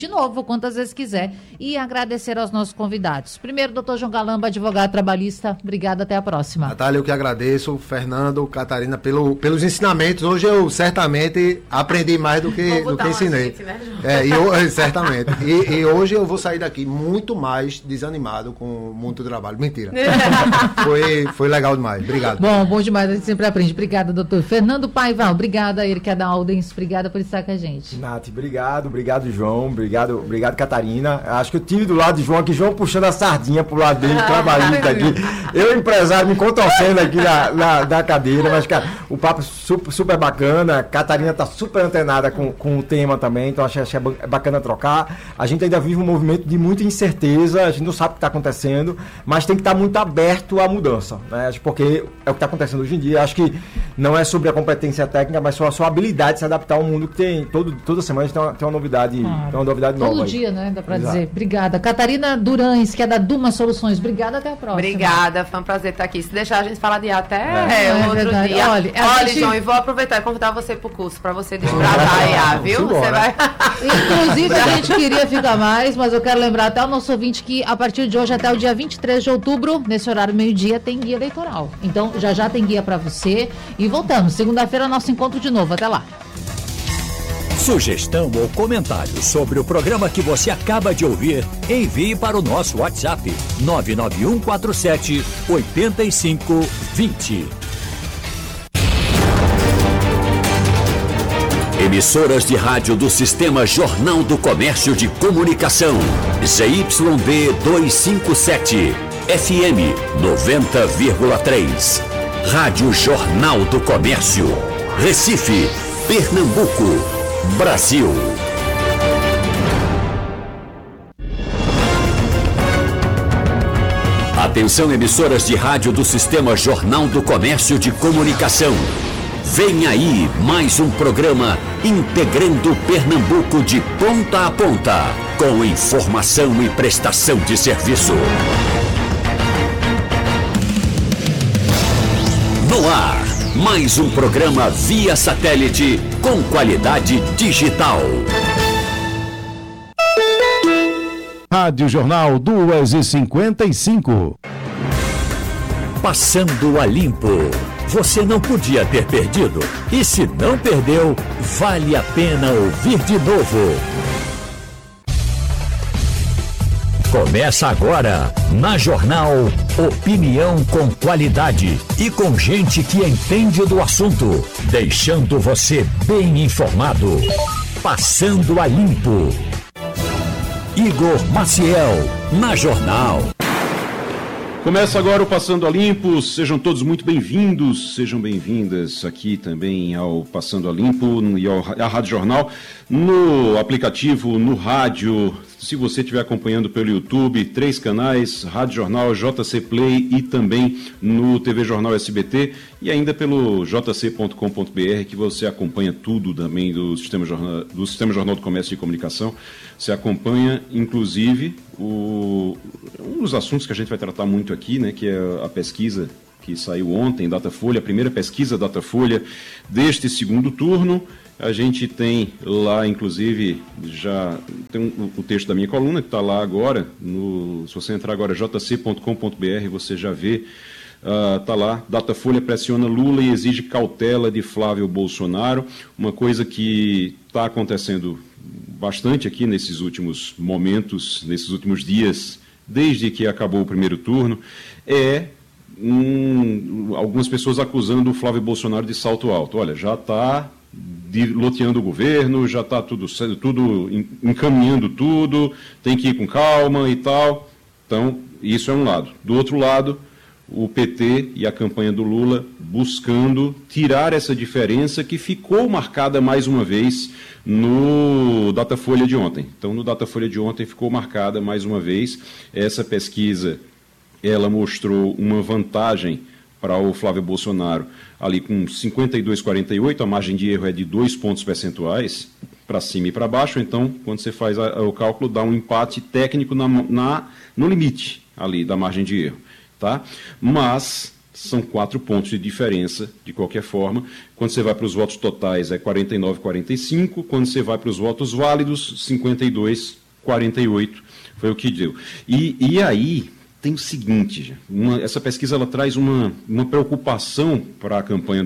de novo, quantas vezes quiser, e agradecer aos nossos convidados. Primeiro, doutor João Galamba, advogado trabalhista, obrigado, até a próxima. Natália, eu que agradeço, Fernando, Catarina, pelos ensinamentos. Hoje eu certamente aprendi mais do que ensinei. Gente, né, certamente. E hoje eu vou sair daqui muito mais desanimado com muito trabalho. Mentira. Foi legal demais. Obrigado. Bom demais, a gente sempre aprende. Obrigada, doutor. Fernando Paiva, obrigada, ele que é da Aldens, obrigada por estar com a gente. Nath, obrigado, João, obrigado, Catarina. Acho que eu tive do lado de João aqui, João puxando a sardinha pro lado dele, trabalhista aqui. Eu, empresário, me contorcendo aqui da cadeira, mas, cara, o papo super bacana. Catarina tá super antenada com o tema também, então acho é bacana trocar. A gente ainda vive um movimento de muita incerteza, a gente não sabe o que está acontecendo, mas tem que estar muito aberto à mudança, né? Porque é o que está acontecendo hoje em dia. Acho que não é sobre a competência técnica, mas só a sua habilidade de se adaptar ao mundo que tem. Toda semana a gente tem uma novidade, nova. Todo dia, né? Dá para dizer. Obrigada. Catarina Durães, que é da Duma Soluções. Obrigada, até a próxima. Obrigada, foi um prazer estar aqui. Se deixar, a gente fala de até outro dia. Olha, João, e vou aproveitar e convidar você para o curso, para você desbravar a IA, viu? Você vai... Inclusive, a gente queria ficar mais, mas eu quero lembrar até o nosso ouvinte que a partir de hoje até o dia 23 de outubro, nesse horário meio-dia, tem guia eleitoral. Então, já tem guia para você. E voltamos. Segunda-feira, nosso encontro de novo. Até lá. Sugestão ou comentário sobre o programa que você acaba de ouvir, envie para o nosso WhatsApp 99147-8520. Emissoras de rádio do Sistema Jornal do Comércio de Comunicação. ZYB 257, FM 90,3. Rádio Jornal do Comércio. Recife, Pernambuco, Brasil. Atenção, emissoras de rádio do Sistema Jornal do Comércio de Comunicação. Vem aí mais um programa integrando Pernambuco de ponta a ponta, com informação e prestação de serviço. No ar, mais um programa via satélite com qualidade digital. Rádio Jornal 2h55. Passando a limpo. Você não podia ter perdido. E se não perdeu, vale a pena ouvir de novo. Começa agora, na Jornal, opinião com qualidade e com gente que entende do assunto, deixando você bem informado. Passando a limpo. Igor Maciel, na Jornal. Começa agora o Passando a Limpo, sejam todos muito bem-vindos, sejam bem-vindas aqui também ao Passando a Limpo e à Rádio Jornal, no aplicativo, no rádio, se você estiver acompanhando pelo YouTube, 3 canais, Rádio Jornal, JC Play e também no TV Jornal SBT e ainda pelo jc.com.br, que você acompanha tudo também do Sistema Jornal do Comércio e Comunicação. Você acompanha, inclusive, um dos assuntos que a gente vai tratar muito aqui, né, que é a pesquisa que saiu ontem, Datafolha, a primeira pesquisa Datafolha deste segundo turno. A gente tem lá, inclusive, já tem o texto da minha coluna, que está lá agora, se você entrar agora jc.com.br, você já vê, está lá, Datafolha pressiona Lula e exige cautela de Flávio Bolsonaro, uma coisa que está acontecendo bastante aqui nesses últimos momentos, nesses últimos dias, desde que acabou o primeiro turno, algumas pessoas acusando o Flávio Bolsonaro de salto alto. Olha, já está loteando o governo, já está tudo encaminhando tudo, tem que ir com calma e tal. Então, isso é um lado. Do outro lado, o PT e a campanha do Lula buscando tirar essa diferença que ficou marcada mais uma vez no Datafolha de ontem. Então, no Datafolha de ontem ficou marcada mais uma vez essa pesquisa. Ela mostrou uma vantagem para o Flávio Bolsonaro ali com 52,48, a margem de erro é de 2 pontos percentuais para cima e para baixo. Então, quando você faz o cálculo, dá um empate técnico no limite ali da margem de erro. Tá? Mas, são 4 pontos de diferença, de qualquer forma. Quando você vai para os votos totais, é 49-45. Quando você vai para os votos válidos, 52-48. Foi o que deu. E aí tem o seguinte, essa pesquisa ela traz uma preocupação para a campanha